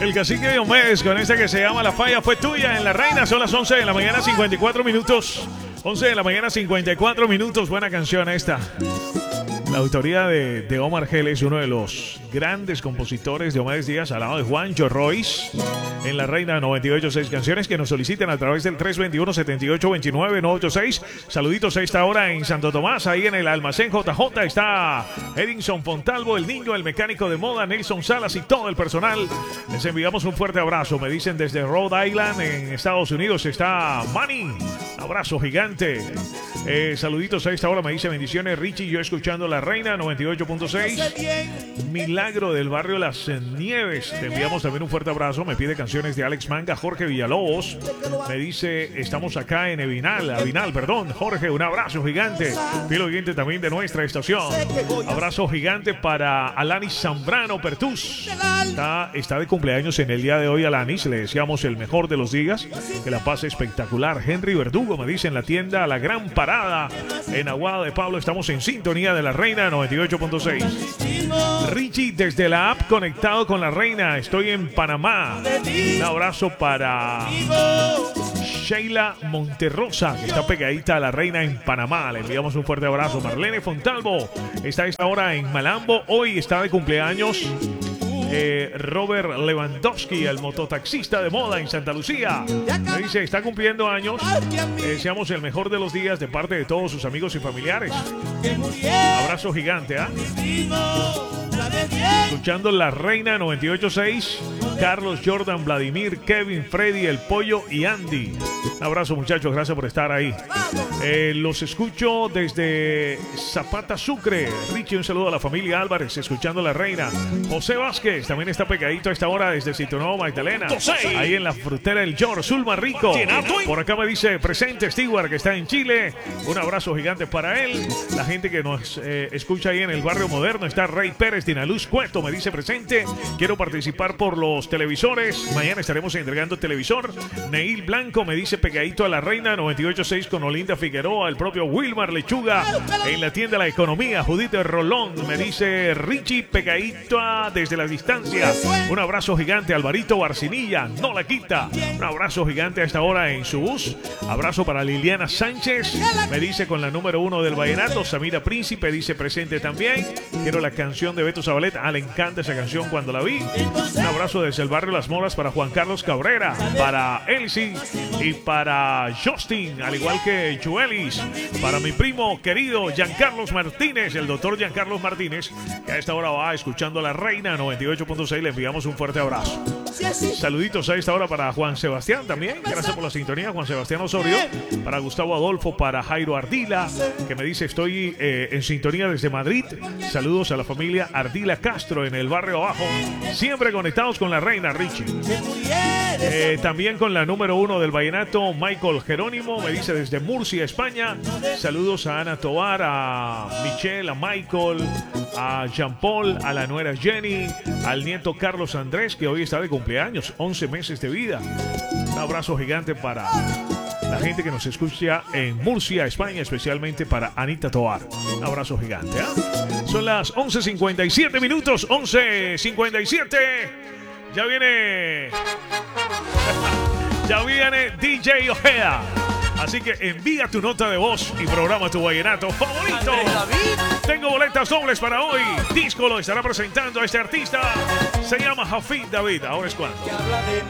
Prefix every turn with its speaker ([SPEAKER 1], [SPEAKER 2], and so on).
[SPEAKER 1] El cacique Diomedes con esta que se llama La Falla Fue Tuya en La Reina. Son las 11 de la mañana, 54 minutos. 11 de la mañana, 54 minutos. Buena canción esta. La autoría de Omar Geles, uno de los grandes compositores de Diomedes Díaz, al lado de Juancho Royce, en La Reina 98.6. Canciones que nos soliciten a través del 321-7829-986. Saluditos a esta hora en Santo Tomás, ahí en el almacén JJ está Edinson Fontalvo, el niño, el mecánico de moda, Nelson Salas y todo el personal. Les enviamos un fuerte abrazo. Me dicen desde Rhode Island, en Estados Unidos, está Manny. Abrazo gigante. Saluditos a esta hora, me dice bendiciones Richie, yo escuchando La Reina 98.6. Milagro del barrio Las Nieves, te enviamos también un fuerte abrazo. Me pide canciones de Alex Manga. Jorge Villalobos me dice estamos acá en Avinal, Jorge, un abrazo gigante, fiel oyente también de nuestra estación. Abrazo gigante para Alanis Zambrano Pertus, está de cumpleaños en el día de hoy. Alanis, le deseamos el mejor de los días, que la pase espectacular. Henry Verdugo me dice en la tienda La Gran Parada en Aguada de Pablo, estamos en sintonía de La Reina 98.6. Richie desde la app conectado con La Reina, estoy en Panamá. Un abrazo para Sheila Monterrosa, que está pegadita a La Reina en Panamá. Le enviamos un fuerte abrazo. Marlene Fontalvo está a esta hora en Malambo, hoy está de cumpleaños Robert Lewandowski, el mototaxista de moda en Santa Lucía. Me dice, está cumpliendo años. Deseamos el mejor de los días de parte de todos sus amigos y familiares. Abrazo gigante, Escuchando La Reina 98.6. Carlos, Jordan, Vladimir, Kevin, Freddy, El Pollo y Andy. Un abrazo, muchachos, gracias por estar ahí. Los escucho desde Zapata, Sucre. Richie, un saludo a la familia Álvarez, escuchando La Reina. José Vázquez también está pegadito a esta hora desde Citonó, Magdalena. Ahí en la frutera El George, Zulma Rico. Por acá me dice presente Stewart, que está en Chile. Un abrazo gigante para él. La gente que nos escucha ahí en el barrio moderno está Rey Pérez, Dinaluz Cueto, me dice presente. Quiero participar por los televisores. Mañana estaremos entregando televisor. Neil Blanco me dice pegadito a La Reina 98.6 con Olinda Figueroa. El propio Wilmar Lechuga en la tienda La Economía. Judith Rolón me dice Richie pegadito desde la distancia. Un abrazo gigante. Alvarito Barcinilla, no la quita. Un abrazo gigante a esta hora en su bus. Abrazo para Liliana Sánchez, me dice con la número 1 del vallenato. Samira Príncipe dice presente también. Quiero la canción de Beto Zabaleta. Le encanta esa canción cuando la vi. Un abrazo desde el barrio Las Moras para Juan Carlos Cabrera, para Elsie y para Justin, al igual que Chuelis, para mi primo querido Giancarlos Martínez, el doctor Giancarlos Martínez, que a esta hora va escuchando La Reina 98.6. Le enviamos un fuerte abrazo. Saluditos a esta hora para Juan Sebastián también, gracias por la sintonía, Juan Sebastián Osorio, para Gustavo Adolfo, para Jairo Ardila, que me dice estoy en sintonía desde Madrid. Saludos a la familia Ardila Castro en el barrio abajo, siempre conectados con La Reina, Richie. También con la número 1 del vallenato, Michael Jerónimo, me dice desde Murcia, España. Saludos a Ana Tobar, a Michelle, a Michael, a Jean Paul, a la nuera Jenny, al nieto Carlos Andrés, que hoy está de cumpleaños, 11 meses de vida. Un abrazo gigante para la gente que nos escucha en Murcia, España, especialmente para Anita Tobar. Un abrazo gigante. Son las 11:57 minutos, 11:57. Ya viene DJ Ojeda. Así que envía tu nota de voz y programa tu vallenato favorito. Tengo boletas dobles para hoy. Disco lo estará presentando a este artista. Se llama Jafid David. Ahora es cuando.